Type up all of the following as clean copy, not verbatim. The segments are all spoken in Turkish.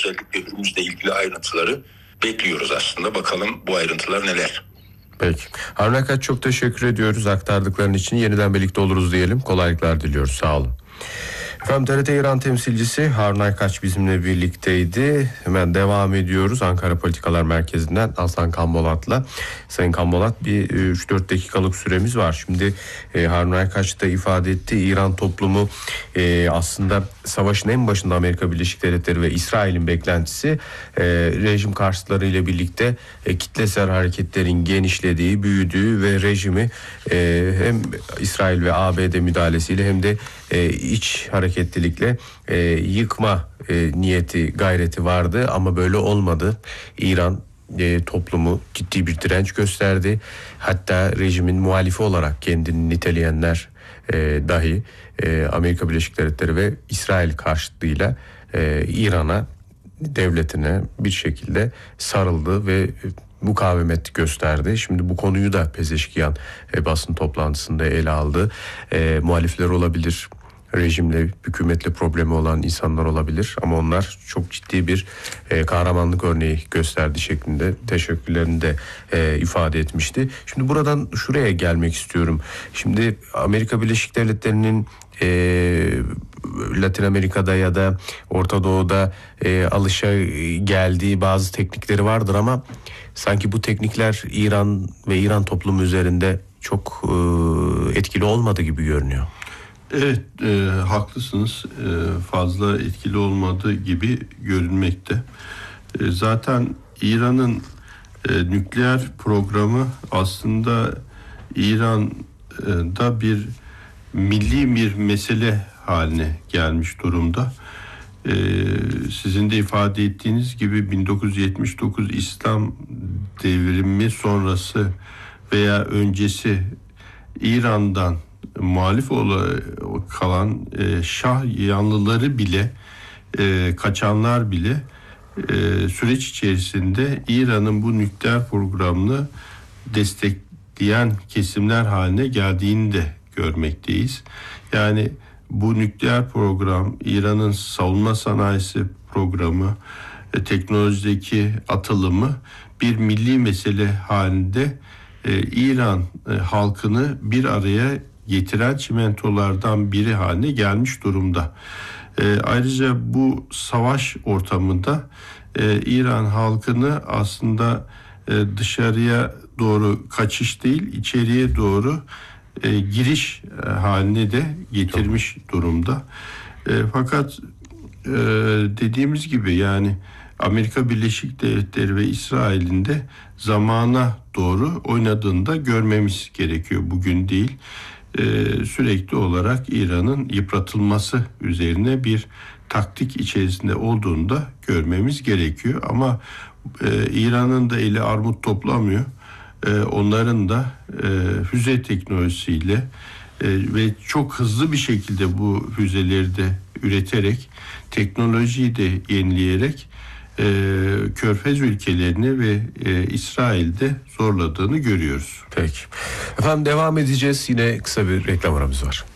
özellikle Hürmüz'le ilgili ayrıntıları bekliyoruz aslında. Bakalım bu ayrıntılar neler? Peki. Harun Aykaç, çok teşekkür ediyoruz aktardıkların için. Yeniden birlikte oluruz diyelim. Kolaylıklar diliyoruz. Sağ olun. Efendim, TRT İran temsilcisi Harun Aykaç bizimle birlikteydi. Hemen devam ediyoruz Ankara Politikalar Merkezi'nden Aslan Kambolat'la. Sayın Kambolat, bir 3-4 dakikalık süremiz var. Şimdi Harun Aykaç da ifade etti. İran toplumu aslında savaşın en başında Amerika Birleşik Devletleri ve İsrail'in beklentisi rejim karşıtları ile birlikte kitlesel hareketlerin genişlediği, büyüdüğü ve rejimi hem İsrail ve ABD müdahalesiyle hem de iç hareketlilikle yıkma niyeti, gayreti vardı ama böyle olmadı. İran toplumu ciddi bir direnç gösterdi. Hatta rejimin muhalifi olarak kendini niteleyenler dahi Amerika Birleşik Devletleri ve İsrail karşıtlığıyla İran'a, devletine bir şekilde sarıldı ve mukavemet gösterdi. Şimdi bu konuyu da Pezeşkiyan basın toplantısında ele aldı. Muhalifler olabilir, rejimle, hükümetle problemi olan insanlar olabilir ama onlar çok ciddi bir kahramanlık örneği gösterdi şeklinde teşekkürlerini de ifade etmişti. Şimdi buradan şuraya gelmek istiyorum. Şimdi Amerika Birleşik Devletleri'nin Latin Amerika'da ya da Orta Doğu'da alışa geldiği bazı teknikleri vardır ama sanki bu teknikler İran ve İran toplumu üzerinde çok etkili olmadı gibi görünüyor. Evet, haklısınız. Fazla etkili olmadığı gibi görünmekte. Zaten İran'ın nükleer programı aslında İran'da bir milli bir mesele haline gelmiş durumda. Sizin de ifade ettiğiniz gibi 1979 İslam devrimi sonrası veya öncesi İran'dan muhalif kalan Şah yanlıları bile, kaçanlar bile süreç içerisinde İran'ın bu nükleer programını destekleyen kesimler haline geldiğini de görmekteyiz. Yani bu nükleer program, İran'ın savunma sanayisi programı, teknolojideki atılımı bir milli mesele halinde İran halkını bir araya getiren çimentolardan biri haline gelmiş durumda. Ayrıca bu savaş ortamında İran halkını aslında dışarıya doğru kaçış değil, içeriye doğru giriş haline de getirmiş durumda. Fakat dediğimiz gibi yani Amerika Birleşik Devletleri ve İsrail'in de zamana doğru oynadığını da görmemiz gerekiyor. Bugün değil. Sürekli olarak İran'ın yıpratılması üzerine bir taktik içerisinde olduğunu da görmemiz gerekiyor. Ama İran'ın da eli armut toplamıyor. Onların da füze teknolojisiyle ve çok hızlı bir şekilde bu füzeleri de üreterek, teknolojiyi de yenileyerek Körfez ülkelerini ve İsrail'de zorladığını görüyoruz. Peki. Efendim, devam edeceğiz. Yine kısa bir reklam aramız var.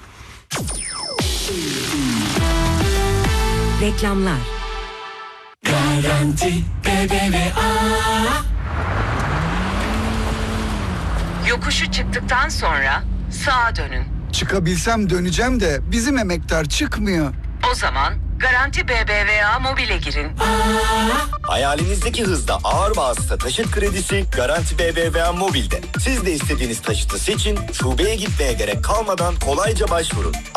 Reklamlar. Garanti BBVA. Yokuşu çıktıktan sonra sağa dönün. Çıkabilsem döneceğim de bizim emektar çıkmıyor. O zaman Garanti BBVA Mobil'e girin. Hayalinizdeki hızda ağır vasıta taşıt kredisi Garanti BBVA Mobil'de. Siz de istediğiniz taşıtı seçin, şubeye gitmeye gerek kalmadan kolayca başvurun.